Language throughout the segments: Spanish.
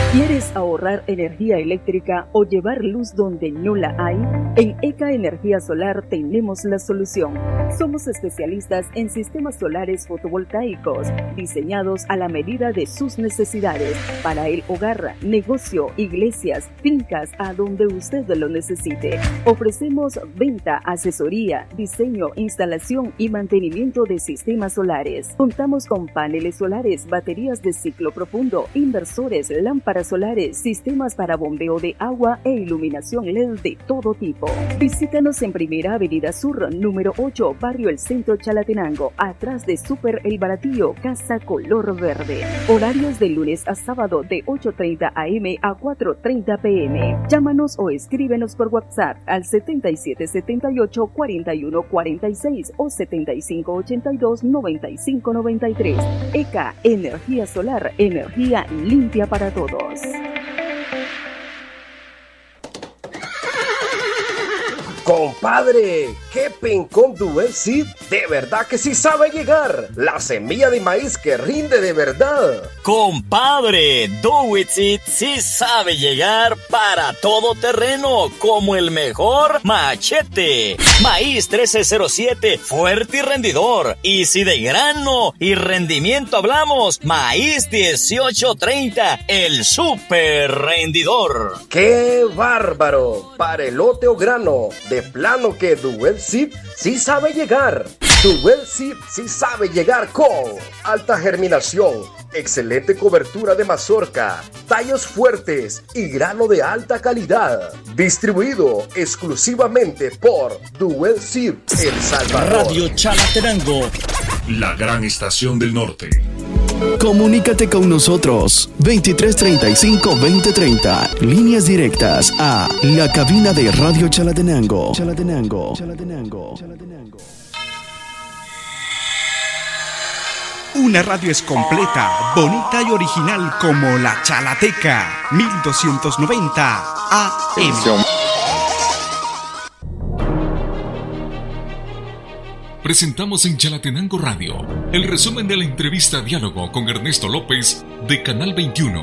¿Quieres ahorrar energía eléctrica o llevar luz donde no la hay? En ECA Energía Solar tenemos la solución. Somos especialistas en sistemas solares fotovoltaicos, diseñados a la medida de sus necesidades, para el hogar, negocio, iglesias, fincas, a donde usted lo necesite. Ofrecemos venta, asesoría, diseño, instalación y mantenimiento de sistemas solares. Contamos con paneles solares, baterías de ciclo profundo, inversores, lámparas solares, sistemas para bombeo de agua e iluminación LED de todo tipo. Visítanos en Primera Avenida Sur, número 8, Barrio El Centro, Chalatenango, atrás de Super El Baratillo, Casa Color Verde. Horarios de lunes a sábado de 8:30 a.m. a 4:30 p.m. Llámanos o escríbenos por WhatsApp al 7778-4146 o 7582-9593. ECA Energía Solar, energía limpia para todos. Compadre, qué pencón Dual Seed, de verdad que sí sabe llegar. La semilla de maíz que rinde de verdad. Compadre, Dual Seed sí sabe llegar para todo terreno, como el mejor machete. Maíz 1307, fuerte y rendidor. Y si de grano y rendimiento hablamos, maíz 1830, el super rendidor. ¡Qué bárbaro! Para elote o grano, de plano que Dual Seed sí sabe llegar. Dual Seed sí sabe llegar con alta germinación, excelente cobertura de mazorca, tallos fuertes y grano de alta calidad. Distribuido exclusivamente por Dual Seed El Salvador. Radio Chalatenango, la gran estación del norte. Comunícate con nosotros 2335-2030, líneas directas a la cabina de Radio Chalatenango. Una radio es completa, bonita y original como la Chalateca 1290 AM. Presentamos en Chalatenango Radio el resumen de la entrevista Diálogo con Ernesto López de Canal 21.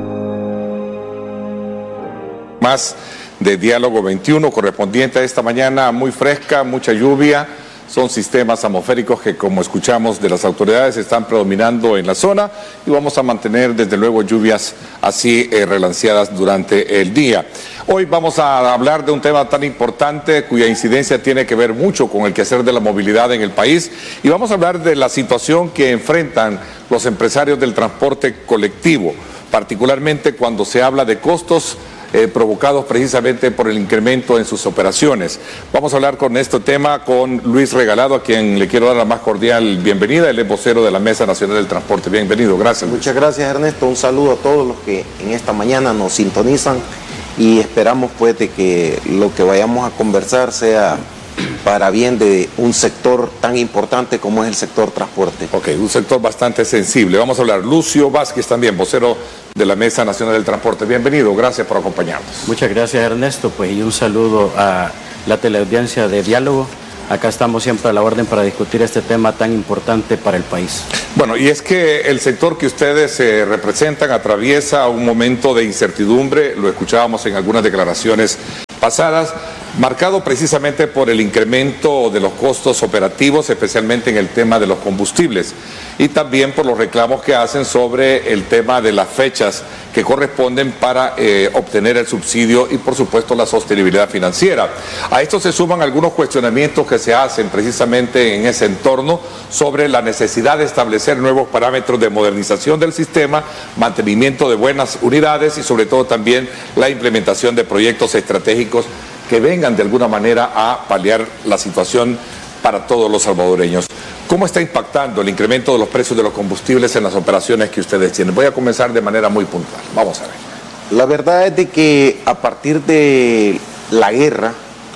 Más de Diálogo 21 correspondiente a esta mañana muy fresca, mucha lluvia. Son sistemas atmosféricos que, como escuchamos de las autoridades, están predominando en la zona y vamos a mantener desde luego lluvias así relanceadas durante el día. Hoy vamos a hablar de un tema tan importante cuya incidencia tiene que ver mucho con el quehacer de la movilidad en el país y vamos a hablar de la situación que enfrentan los empresarios del transporte colectivo, particularmente cuando se habla de costos provocados precisamente por el incremento en sus operaciones. Vamos a hablar con este tema con Luis Regalado, a quien le quiero dar la más cordial bienvenida. Él es vocero de la Mesa Nacional del Transporte. Bienvenido, gracias. Muchas gracias, Ernesto. Un saludo a todos los que en esta mañana nos sintonizan y esperamos pues de que lo que vayamos a conversar sea para bien de un sector tan importante como es el sector transporte. Ok, un sector bastante sensible. Vamos a hablar. Lucio Vázquez también, vocero de la Mesa Nacional del Transporte. Bienvenido, gracias por acompañarnos. Muchas gracias, Ernesto, pues y un saludo a la teleaudiencia de Diálogo. Acá estamos siempre a la orden para discutir este tema tan importante para el país. Bueno, y es que el sector que ustedes representan atraviesa un momento de incertidumbre, lo escuchábamos en algunas declaraciones pasadas, marcado precisamente por el incremento de los costos operativos, especialmente en el tema de los combustibles, y también por los reclamos que hacen sobre el tema de las fechas que corresponden para obtener el subsidio y por supuesto la sostenibilidad financiera. A esto se suman algunos cuestionamientos que se hacen precisamente en ese entorno sobre la necesidad de establecer nuevos parámetros de modernización del sistema, mantenimiento de buenas unidades y sobre todo también la implementación de proyectos estratégicos que vengan de alguna manera a paliar la situación para todos los salvadoreños. ¿Cómo está impactando el incremento de los precios de los combustibles en las operaciones que ustedes tienen? Voy a comenzar de manera muy puntual. Vamos a ver. La verdad es de que a partir de la guerra,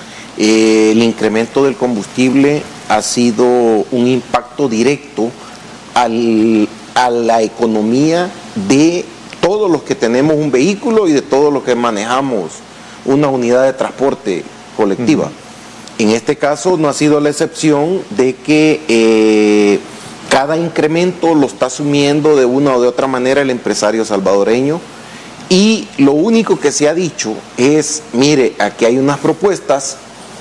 el incremento del combustible ha sido un impacto directo a la economía de todos los que tenemos un vehículo y de todos los que manejamos una unidad de transporte colectiva. En este caso no ha sido la excepción de que cada incremento lo está asumiendo de una o de otra manera el empresario salvadoreño Y lo único que se ha dicho es, mire, aquí hay unas propuestas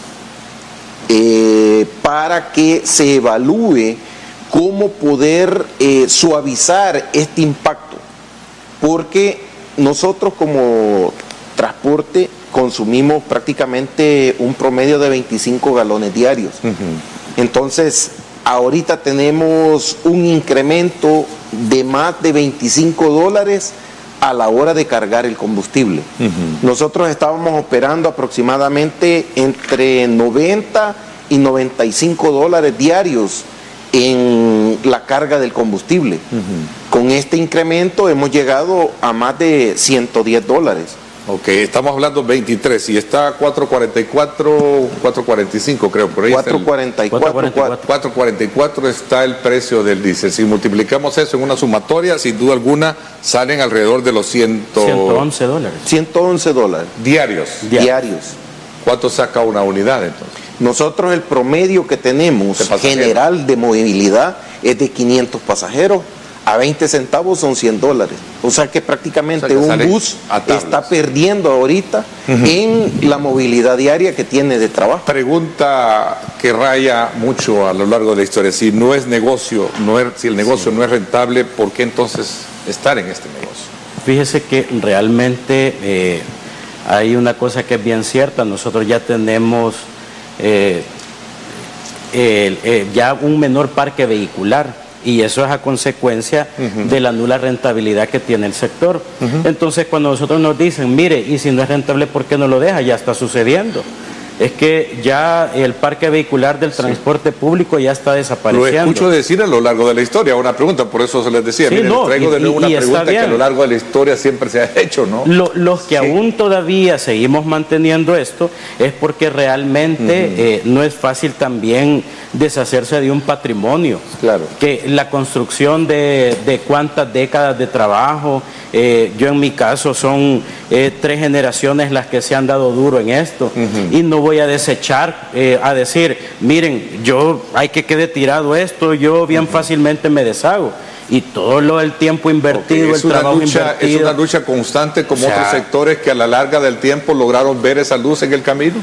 para que se evalúe cómo poder suavizar este impacto, porque nosotros como transporte consumimos prácticamente un promedio de 25 galones diarios. Entonces, ahorita tenemos un incremento de más de $25 a la hora de cargar el combustible. Nosotros estábamos operando aproximadamente entre 90 y $95 diarios en la carga del combustible. Con este incremento hemos llegado a más de $110. Ok, estamos hablando 23 y está 444, 445 creo, por ahí 444 está el precio del diésel. Si multiplicamos eso en una sumatoria, sin duda alguna salen alrededor de los $111. $111. Diarios. ¿Cuánto saca una unidad entonces? Nosotros el promedio que tenemos general de movilidad es de 500 pasajeros. A 20 centavos son $100. O sea que prácticamente un bus está perdiendo ahorita en la movilidad diaria que tiene de trabajo. Pregunta que raya mucho a lo largo de la historia. Si no es negocio, si el negocio no es rentable, ¿por qué entonces estar en este negocio? Fíjese que realmente hay una cosa que es bien cierta. Nosotros ya tenemos ya un menor parque vehicular. Y eso es a consecuencia de la nula rentabilidad que tiene el sector. Entonces, cuando nosotros nos dicen, mire, y si no es rentable, ¿por qué no lo deja? Ya está sucediendo. Es que ya el parque vehicular del transporte público ya está desapareciendo. Lo escucho decir a lo largo de la historia, una pregunta, por eso se les decía, miren, les traigo de nuevo una pregunta que a lo largo de la historia siempre se ha hecho, ¿no? Los que aún todavía seguimos manteniendo esto es porque realmente no es fácil también deshacerse de un patrimonio. Claro. Que la construcción de cuántas décadas de trabajo, yo en mi caso son 3 generaciones las que se han dado duro en esto, y no voy a desechar, a decir, miren, hay que quede tirado esto, yo bien fácilmente me deshago. Y todo el tiempo invertido, el trabajo invertido. ¿Es una lucha constante como otros sectores que a la larga del tiempo lograron ver esa luz en el camino?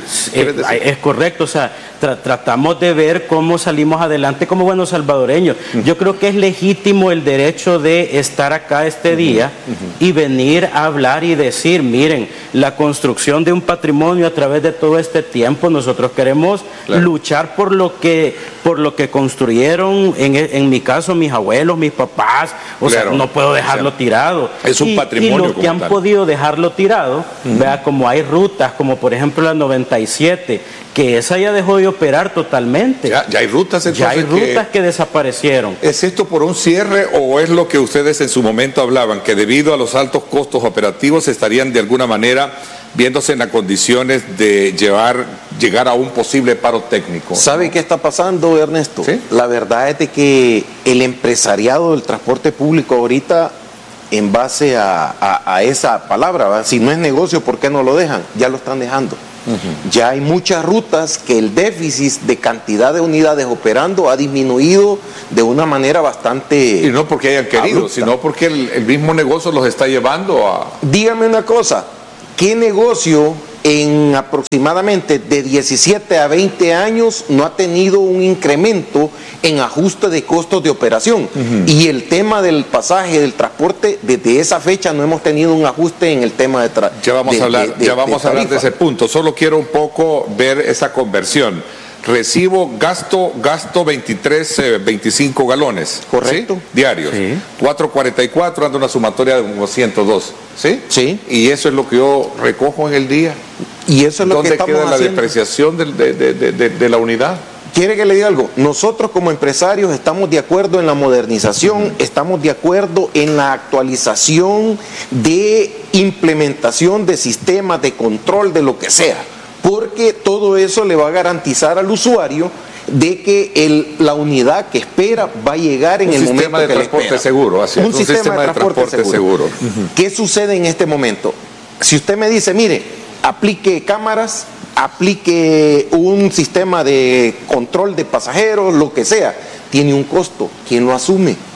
Es correcto, o sea, tratamos de ver cómo salimos adelante como buenos salvadoreños. Yo creo que es legítimo el derecho de estar acá este día y venir a hablar y decir, miren, la construcción de un patrimonio a través de todo este tiempo, nosotros queremos luchar por lo que construyeron, en mi caso, mis abuelos, mis papás. O sea, no puedo dejarlo tirado. Es un patrimonio. Y los que han podido dejarlo tirado, vea, como hay rutas, como por ejemplo la 97, que esa ya dejó de operar totalmente. Ya hay rutas entonces. Ya hay rutas que desaparecieron. ¿Es esto por un cierre o es lo que ustedes en su momento hablaban, que debido a los altos costos operativos estarían de alguna manera viéndose en las condiciones de llegar a un posible paro técnico? ¿Sabe qué está pasando, Ernesto? ¿Sí? La verdad es de que el empresariado del transporte público ahorita, en base a esa palabra, ¿verdad? Si no es negocio, ¿por qué no lo dejan? Ya lo están dejando. Ya hay muchas rutas que el déficit de cantidad de unidades operando ha disminuido de una manera bastante... Y no porque hayan querido, abrupta, sino porque el mismo negocio los está llevando a... Dígame una cosa, ¿qué negocio en aproximadamente de 17 a 20 años no ha tenido un incremento en ajuste de costos de operación? Y el tema del pasaje, del transporte, desde esa fecha no hemos tenido un ajuste en el tema de Ya vamos a hablar de ese punto. Solo quiero un poco ver esa conversión. Recibo gasto 25 galones. Correcto. ¿Sí? Diarios. Sí. 4.44, anda una sumatoria de unos 102. ¿Sí? Sí. Y eso es lo que yo recojo en el día. Y eso es lo que estamos haciendo. ¿Dónde queda la depreciación de la unidad? ¿Quiere que le diga algo? Nosotros como empresarios estamos de acuerdo en la modernización, estamos de acuerdo en la actualización de implementación de sistemas de control de lo que sea, porque todo eso le va a garantizar al usuario de que la unidad que espera va a llegar en el momento que le espera. Un sistema de transporte seguro, así es, un sistema de transporte seguro. ¿Qué sucede en este momento? Si usted me dice, mire, aplique cámaras, aplique un sistema de control de pasajeros, lo que sea, tiene un costo. ¿Quién lo asume?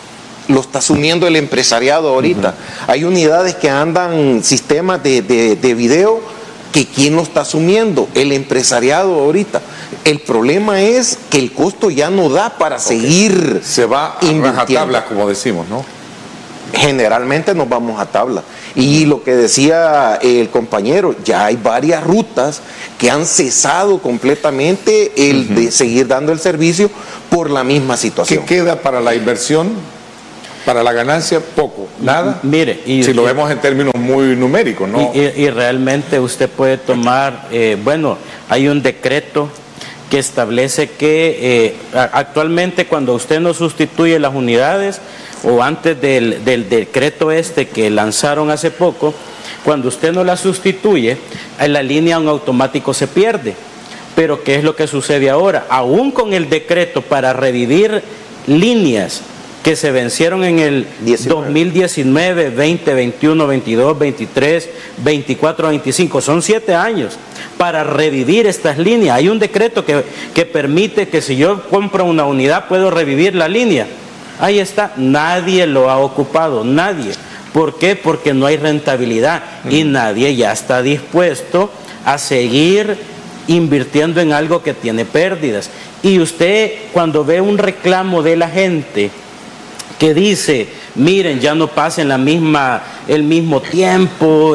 lo está asumiendo el empresariado ahorita. Hay unidades que andan sistemas de video que ¿quién lo está asumiendo? El empresariado ahorita. El problema es que el costo ya no da para seguir. Se va a rajatabla, como decimos, ¿no? Generalmente nos vamos a tabla. Y lo que decía el compañero, ya hay varias rutas que han cesado completamente el de seguir dando el servicio por la misma situación. ¿Qué queda para la inversión? Para la ganancia, poco, nada. Mire, si lo vemos en términos muy numéricos, ¿no? Y realmente usted puede tomar, hay un decreto que establece que actualmente cuando usted no sustituye las unidades, o antes del decreto que lanzaron hace poco, cuando usted no la sustituye, la línea en automático se pierde. Pero ¿qué es lo que sucede ahora? Aún con el decreto para revivir líneas que se vencieron en el 2019, 20, 21, 22, 23, 24, 25, son 7 años para revivir estas líneas. Hay un decreto que permite que si yo compro una unidad puedo revivir la línea. Ahí está, nadie lo ha ocupado, nadie. ¿Por qué? Porque no hay rentabilidad y nadie ya está dispuesto a seguir invirtiendo en algo que tiene pérdidas. Y usted cuando ve un reclamo de la gente que dice, miren, ya no pasen el mismo tiempo,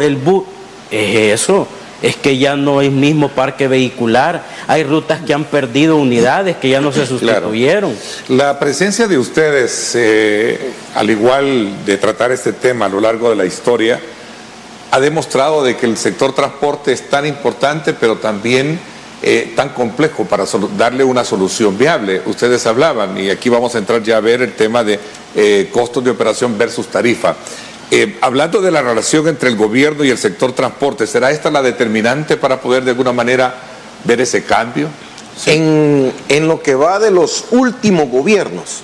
es que ya no es mismo parque vehicular, hay rutas que han perdido unidades que ya no se sustituyeron. Claro. La presencia de ustedes, al igual de tratar este tema a lo largo de la historia, ha demostrado de que el sector transporte es tan importante, pero también tan complejo para darle una solución viable. Ustedes hablaban, y aquí vamos a entrar ya a ver el tema de costos de operación versus tarifa. Hablando de la relación entre el gobierno y el sector transporte, ¿será esta la determinante para poder de alguna manera ver ese cambio? Sí. En lo que va de los últimos gobiernos,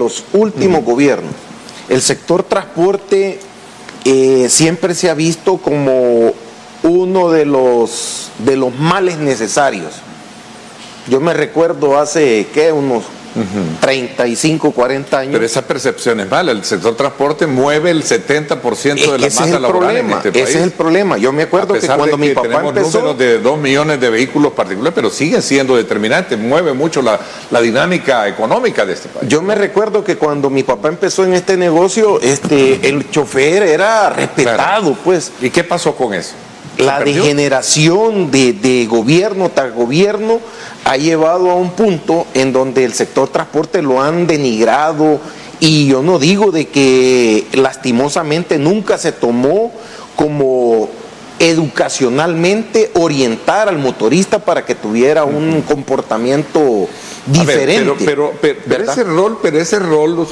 el sector transporte siempre se ha visto como uno de los males necesarios. Yo me recuerdo hace, unos 35, 40 años. Pero esa percepción es mala. El sector transporte mueve el 70% de la masa laboral en este país. Ese es el problema. Yo me acuerdo que cuando mi papá tenemos empezó... números de 2 millones de vehículos particulares, pero siguen siendo determinantes. Mueve mucho la dinámica económica de este país. Yo me recuerdo que cuando mi papá empezó en este negocio, el chofer era respetado, pues. ¿Y qué pasó con eso? La degeneración de gobierno tras gobierno ha llevado a un punto en donde el sector transporte lo han denigrado, y yo no digo de que lastimosamente nunca se tomó como educacionalmente orientar al motorista para que tuviera un comportamiento diferente. Pero ese rol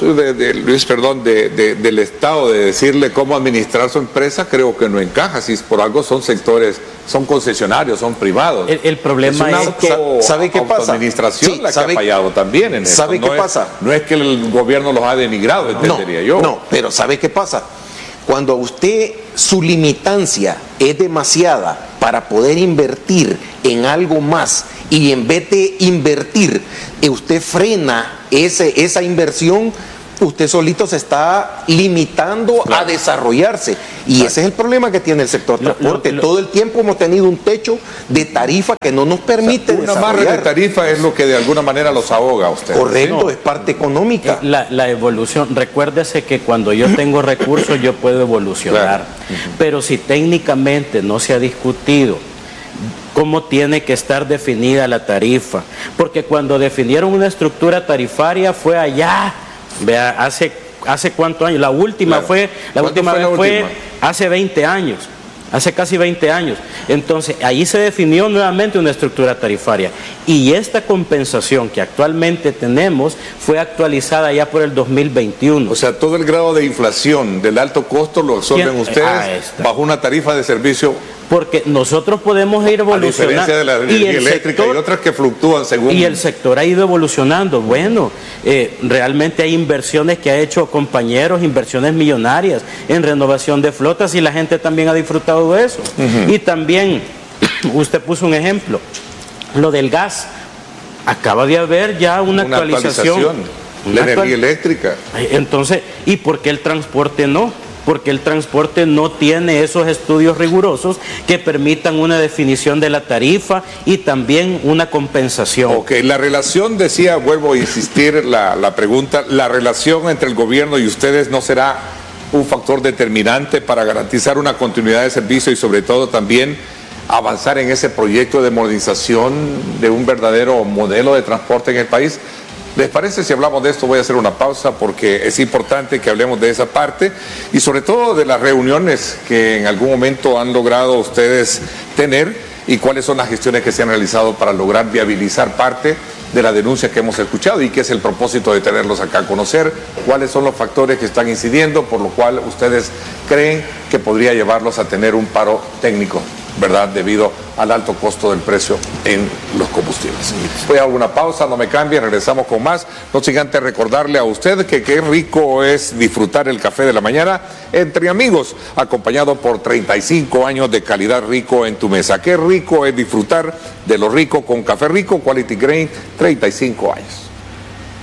del Estado de decirle cómo administrar su empresa, creo que no encaja. Si por algo son sectores, son concesionarios, son privados. El problema es que ¿sabe qué pasa? Administración la que ha fallado también en eso. ¿Sabe qué pasa? No es que el gobierno los ha denigrado, entendería yo. No, pero ¿sabe qué pasa? Cuando a usted su limitancia es demasiada para poder invertir en algo más, y en vez de invertir, usted frena esa inversión, usted solito se está limitando a desarrollarse. Y ese es el problema que tiene el sector transporte. Todo el tiempo hemos tenido un techo de tarifa que no nos permite una desarrollar. Una barra de tarifa es lo que de alguna manera los ahoga a ustedes. Correcto, es parte económica. La evolución, recuérdese que cuando yo tengo recursos yo puedo evolucionar. Pero si técnicamente no se ha discutido cómo tiene que estar definida la tarifa, porque cuando definieron una estructura tarifaria fue allá, vea, hace cuántos años, la última fue hace 20 años, hace casi 20 años. Entonces ahí se definió nuevamente una estructura tarifaria, y esta compensación que actualmente tenemos fue actualizada ya por el 2021. O sea, todo el grado de inflación del alto costo lo absorben ustedes bajo una tarifa de servicio. Porque nosotros podemos ir evolucionando. A diferencia de la energía eléctrica y otras que fluctúan según... Y el sector ha ido evolucionando. Bueno, realmente hay inversiones que ha hecho compañeros, inversiones millonarias en renovación de flotas, y la gente también ha disfrutado de eso. Y también, usted puso un ejemplo, lo del gas. Acaba de haber ya una actualización La energía eléctrica. Entonces, ¿y por qué el transporte no? Porque el transporte no tiene esos estudios rigurosos que permitan una definición de la tarifa y también una compensación. Ok, la relación, decía, vuelvo a insistir la pregunta, la relación entre el gobierno y ustedes no será un factor determinante para garantizar una continuidad de servicio y sobre todo también avanzar en ese proyecto de modernización de un verdadero modelo de transporte en el país. ¿Les parece si hablamos de esto? Voy a hacer una pausa porque es importante que hablemos de esa parte y sobre todo de las reuniones que en algún momento han logrado ustedes tener y cuáles son las gestiones que se han realizado para lograr viabilizar parte de la denuncia que hemos escuchado y que es el propósito de tenerlos acá, conocer cuáles son los factores que están incidiendo, por lo cual ustedes creen que podría llevarlos a tener un paro técnico, ¿verdad? Debido al alto costo del precio en los combustibles. Voy a una pausa, no me cambien, regresamos con más. No sin antes recordarle a usted que qué rico es disfrutar el café de la mañana entre amigos, acompañado por 35 años de calidad rico en tu mesa. Qué rico es disfrutar de lo rico con Café Rico, Quality Grain, 35 años.